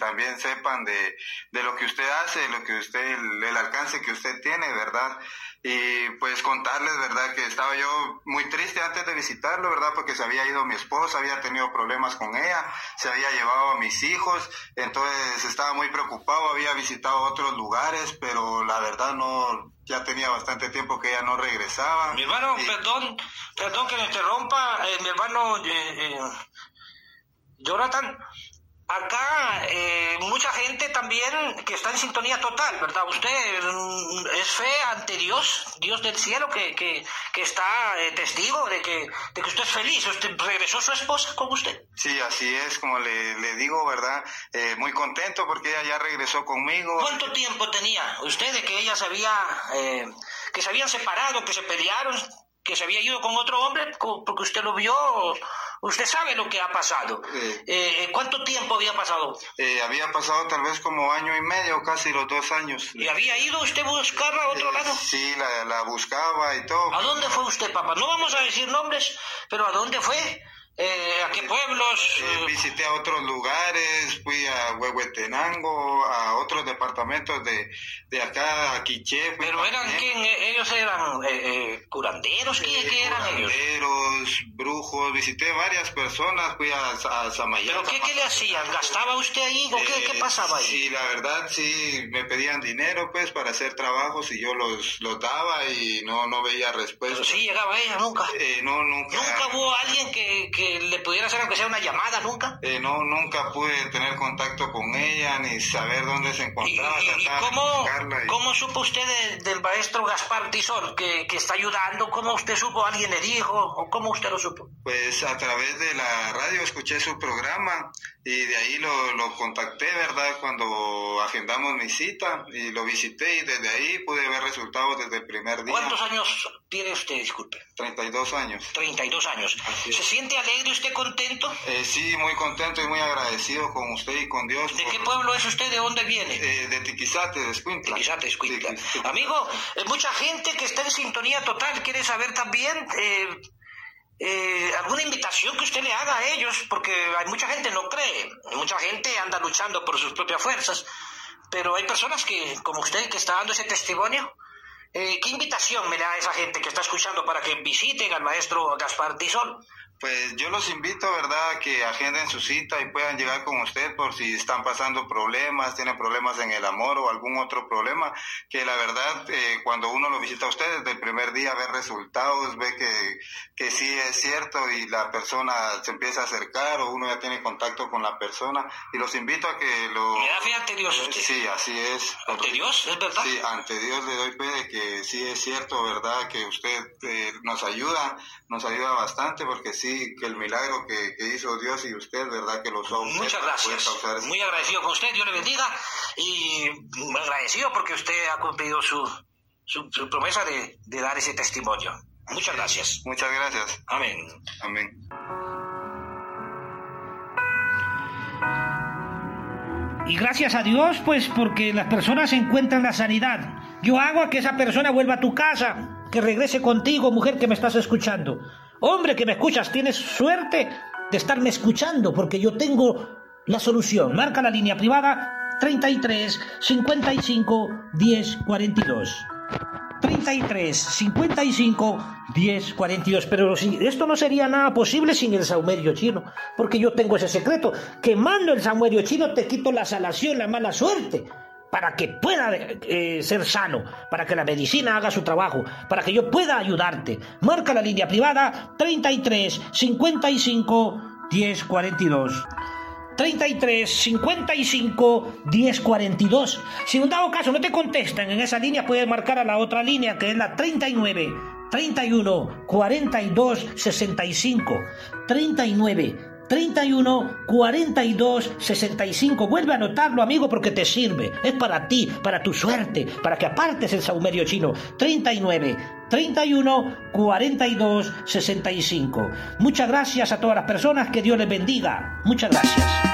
también sepan de lo que usted hace, de lo que usted, el alcance que usted tiene, ¿verdad? Y pues contarles, ¿verdad?, que estaba yo muy triste antes de visitarlo, ¿verdad?, porque se había ido mi esposa, había tenido problemas con ella, se había llevado a mis hijos, entonces estaba muy preocupado, había visitado otros lugares, pero la verdad no, ya tenía bastante tiempo que ella no regresaba. Mi hermano, perdón que me interrumpa, mi hermano Jonathan. Acá mucha gente también que está en sintonía total, ¿verdad? Usted es fe ante Dios del cielo, que está testigo de que usted es feliz. ¿Usted regresó su esposa con usted? Sí, así es, como le digo, ¿verdad? Muy contento porque ella ya regresó conmigo. ¿Cuánto tiempo tenía usted de que ella que se habían separado, que se pelearon, que se había ido con otro hombre? Porque usted lo vio. Usted sabe lo que ha pasado. ¿Cuánto tiempo había pasado? Había pasado tal vez como 1 año y medio, casi los 2 años. ¿Y había ido usted a buscarla a otro lado? Sí, la buscaba y todo. ¿A dónde fue usted, papá? No vamos a decir nombres, pero ¿a dónde fue? ¿A qué pueblos? Visité a otros lugares, fui a Huehuetenango, a otros departamentos de acá, a Quiché. ¿Pero eran quién? ¿Ellos eran curanderos? ¿Qué eran ellos? Curanderos, brujos, visité varias personas, fui a Samayá. ¿Pero qué le hacían? ¿Gastaba usted ahí o qué pasaba ahí? Sí, la verdad, sí, me pedían dinero pues para hacer trabajos y yo los daba y no veía respuesta. ¿Pero sí llegaba ella nunca? No, nunca. ¿Nunca hubo alguien que le pudiera hacer aunque sea una llamada, nunca? No, nunca pude tener contacto con ella ni saber dónde se encontraba. ¿Y cómo supo usted del maestro Gaspar Tizón que está ayudando? ¿Cómo usted supo? ¿Alguien le dijo? ¿O cómo usted lo supo? Pues a través de la radio escuché su programa y de ahí lo contacté, ¿verdad? Cuando agendamos mi cita y lo visité y desde ahí pude ver resultados desde el primer día. ¿Cuántos años tiene usted, disculpe? 32 años. 32 años. ¿Se siente alegre, usted contento? Sí, muy contento y muy agradecido con usted y con Dios. ¿De qué pueblo es usted? ¿De dónde viene? De Tiquizate, de Escuintla. Tiquizate, Escuintla. Sí. Amigo, mucha gente que está en sintonía total quiere saber también alguna invitación que usted le haga a ellos, porque hay mucha gente no cree, mucha gente anda luchando por sus propias fuerzas, pero hay personas que, como usted, que está dando ese testimonio. ¿Qué invitación me da a esa gente que está escuchando para que visiten al maestro Gaspar Tizón? Pues yo los invito, ¿verdad?, a que agenden su cita y puedan llegar con usted por si están pasando problemas, tienen problemas en el amor o algún otro problema, que la verdad, cuando uno lo visita a usted desde el primer día, ve resultados, ve que sí es cierto y la persona se empieza a acercar o uno ya tiene contacto con la persona y los invito a que lo... ¿Me da fe ante Dios usted? Sí, así es. ¿Ante Dios? ¿Es verdad? Sí, ante Dios le doy fe de que sí es cierto, ¿verdad?, que usted nos ayuda bastante porque sí, que el milagro que hizo Dios y usted, ¿verdad?, que lo usó usted. Muchas gracias. Muy agradecido con usted, Dios le bendiga, y agradecido porque usted ha cumplido su promesa de dar ese testimonio. Muchas gracias. Muchas gracias. Amén. Amén. Y gracias a Dios, pues, porque las personas encuentran la sanidad. Yo hago a que esa persona vuelva a tu casa, que regrese contigo, mujer que me estás escuchando. Hombre que me escuchas, tienes suerte de estarme escuchando, porque yo tengo la solución. Marca la línea privada 33 55 10 42. 33 55 10 42. Pero si esto no sería nada posible sin el saumerio chino, porque yo tengo ese secreto. Quemando el saumerio chino te quito la salación, la mala suerte, para que pueda ser sano, para que la medicina haga su trabajo, para que yo pueda ayudarte. Marca la línea privada 33 55 10 42. 33 55 10 42. Si en un dado caso no te contestan en esa línea, puedes marcar a la otra línea, que es la 39 31 42 65. 39 31 42 65. Vuelve a anotarlo, amigo, porque te sirve. Es para ti, para tu suerte, para que apartes el saumerio chino. 39 31 42 65. Muchas gracias a todas las personas. Que Dios les bendiga. Muchas gracias.